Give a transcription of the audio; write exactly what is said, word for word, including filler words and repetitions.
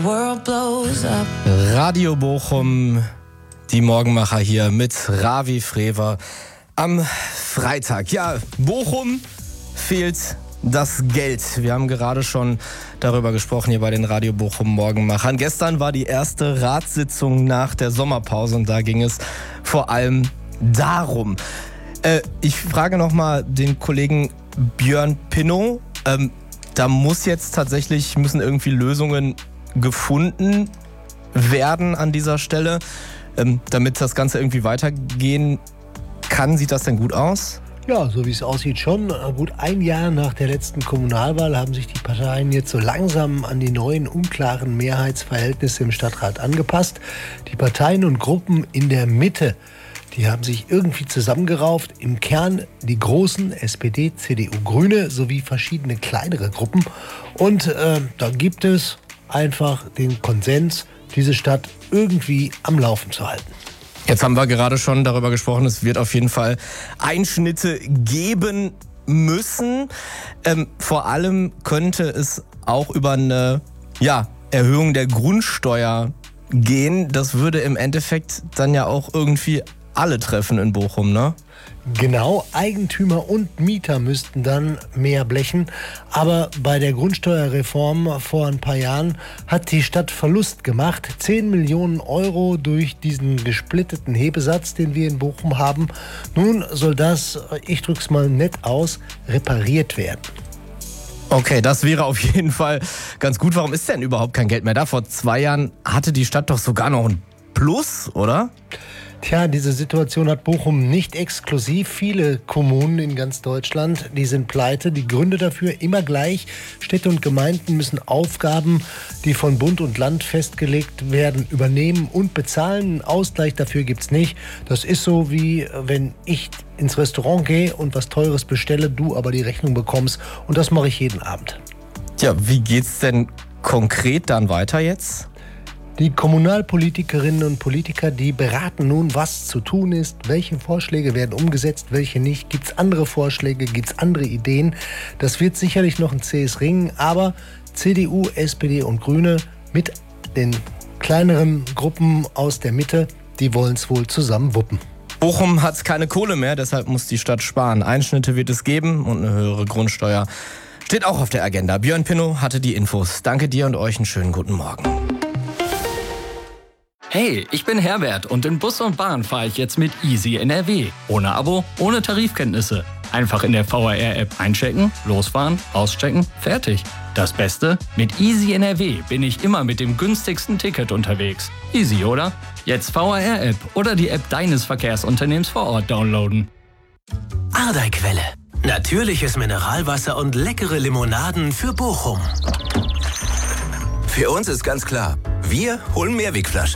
World blows up. Radio Bochum, die Morgenmacher hier mit Ravi Frewer am Freitag. Ja, Bochum fehlt das Geld. Wir haben gerade schon darüber gesprochen hier bei den Radio Bochum Morgenmachern. Gestern war die erste Ratssitzung nach der Sommerpause und da ging es vor allem darum. Äh, ich frage nochmal den Kollegen Björn Pinnow. Ähm, da muss jetzt tatsächlich, müssen irgendwie Lösungen gefunden werden an dieser Stelle, ähm, damit das Ganze irgendwie weitergehen kann. Sieht das denn gut aus? Ja, so wie es aussieht schon. Gut ein Jahr nach der letzten Kommunalwahl haben sich die Parteien jetzt so langsam an die neuen unklaren Mehrheitsverhältnisse im Stadtrat angepasst. Die Parteien und Gruppen in der Mitte, die haben sich irgendwie zusammengerauft. Im Kern die großen S P D, C D U, Grüne sowie verschiedene kleinere Gruppen. Und äh, da gibt es einfach den Konsens, diese Stadt irgendwie am Laufen zu halten. Jetzt haben wir gerade schon darüber gesprochen, es wird auf jeden Fall Einschnitte geben müssen. Ähm, vor allem könnte es auch über eine ja, Erhöhung der Grundsteuer gehen. Das würde im Endeffekt dann ja auch irgendwie alle treffen in Bochum, ne? Genau, Eigentümer und Mieter müssten dann mehr blechen. Aber bei der Grundsteuerreform vor ein paar Jahren hat die Stadt Verlust gemacht. zehn Millionen Euro durch diesen gesplitteten Hebesatz, den wir in Bochum haben. Nun soll das, ich drück's mal nett aus, repariert werden. Okay, das wäre auf jeden Fall ganz gut. Warum ist denn überhaupt kein Geld mehr da? Vor zwei Jahren hatte die Stadt doch sogar noch ein Plus, oder? Tja, diese Situation hat Bochum nicht exklusiv. Viele Kommunen in ganz Deutschland, die sind pleite. Die Gründe dafür immer gleich. Städte und Gemeinden müssen Aufgaben, die von Bund und Land festgelegt werden, übernehmen und bezahlen. Einen Ausgleich dafür gibt's nicht. Das ist so, wie wenn ich ins Restaurant gehe und was Teures bestelle, du aber die Rechnung bekommst. Und das mache ich jeden Abend. Tja, wie geht's denn konkret dann weiter jetzt? Die Kommunalpolitikerinnen und Politiker, die beraten nun, was zu tun ist, welche Vorschläge werden umgesetzt, welche nicht. Gibt es andere Vorschläge, gibt es andere Ideen? Das wird sicherlich noch ein zähes Ringen, aber C D U, S P D und Grüne mit den kleineren Gruppen aus der Mitte, die wollen es wohl zusammen wuppen. Bochum hat keine Kohle mehr, deshalb muss die Stadt sparen. Einschnitte wird es geben und eine höhere Grundsteuer steht auch auf der Agenda. Björn Pinnow hatte die Infos. Danke dir und euch einen schönen guten Morgen. Hey, ich bin Herbert und in Bus und Bahn fahre ich jetzt mit Easy N R W. Ohne Abo, ohne Tarifkenntnisse. Einfach in der V R R-App einchecken, losfahren, auschecken, fertig. Das Beste? Mit Easy N R W bin ich immer mit dem günstigsten Ticket unterwegs. Easy, oder? Jetzt V R R-App oder die App deines Verkehrsunternehmens vor Ort downloaden. Ardeiquelle. Natürliches Mineralwasser und leckere Limonaden für Bochum. Für uns ist ganz klar, wir holen Mehrwegflaschen.